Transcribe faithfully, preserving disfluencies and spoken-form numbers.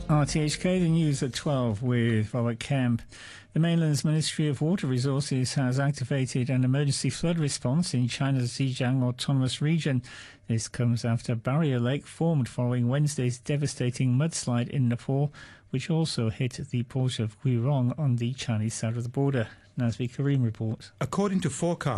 R T H K, the news at twelve with Robert Kemp. The mainland's Ministry of Water Resources has activated an emergency flood response in China's Xinjiang Autonomous Region. This comes after Barrier Lake formed following Wednesday's devastating mudslide in Nepal, which also hit the port of Guirong on the Chinese side of the border. Nazmi Karim reports. According to forecasts,